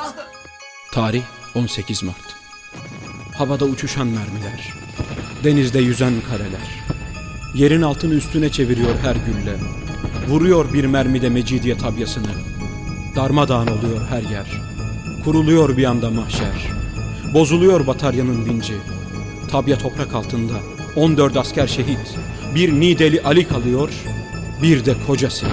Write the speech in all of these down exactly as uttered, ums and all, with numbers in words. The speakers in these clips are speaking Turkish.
Tarih on sekiz Mart. Havada uçuşan mermiler, denizde yüzen kareler, yerin altını üstüne çeviriyor her gülle. Vuruyor bir mermide Mecidiye tabyasını. Darmadağın oluyor her yer. Kuruluyor bir anda mahşer. Bozuluyor bataryanın vinci. Tabya toprak altında. on dört asker şehit. Bir Nideli Ali kalıyor, bir de koca Seyit.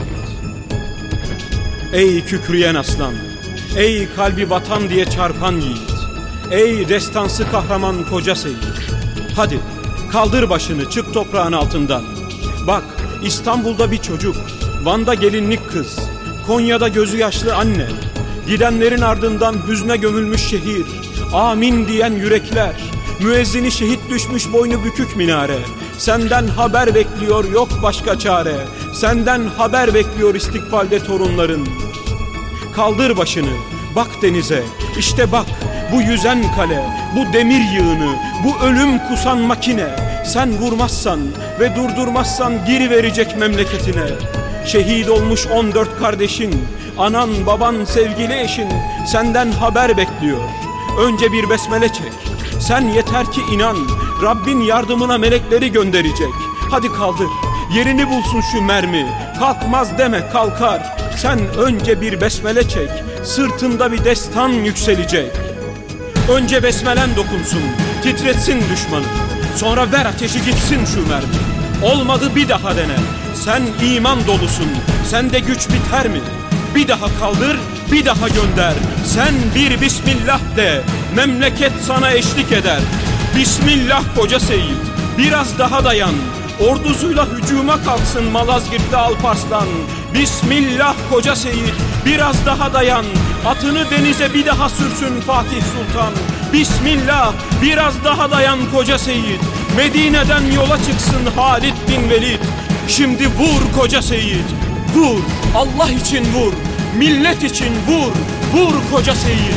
Ey kükreyen aslan, ey kalbi vatan diye çarpan yiğit, ey destansı kahraman koca Seyit. Hadi kaldır başını, çık toprağın altından. Bak, İstanbul'da bir çocuk, Van'da gelinlik kız, Konya'da gözü yaşlı anne, gidenlerin ardından hüzne gömülmüş şehir, amin diyen yürekler, müezzini şehit düşmüş boynu bükük minare. Senden haber bekliyor, yok başka çare. Senden haber bekliyor istikbalde torunların. Kaldır başını, bak denize, işte bak bu yüzen kale, bu demir yığını, bu ölüm kusan makine. Sen vurmazsan ve durdurmazsan geri verecek memleketine. Şehit olmuş on dört kardeşin, anan, baban, sevgili eşin senden haber bekliyor. Önce bir besmele çek. Sen yeter ki inan, Rabbin yardımına melekleri gönderecek. Hadi kaldır, yerini bulsun şu mermi. Kalkmaz deme, kalkar. Sen önce bir besmele çek, sırtında bir destan yükselecek. Önce besmelen dokunsun, titretsin düşmanı. Sonra ver ateşi gitsin şu mermi. Olmadı bir daha dene. Sen iman dolusun, sende güç biter mi? Bir daha kaldır, bir daha gönder. Sen bir Bismillah de, memleket sana eşlik eder. Bismillah koca Seyit, biraz daha dayan. Ordusuyla hücuma kalksın Malazgirt'te Alparslan. Bismillah koca Seyit, biraz daha dayan. Atını denize bir daha sürsün Fatih Sultan. Bismillah, biraz daha dayan koca Seyit. Medine'den yola çıksın Halid bin Velid. Şimdi vur koca Seyit, vur, Allah için vur, millet için vur, vur koca Seyit.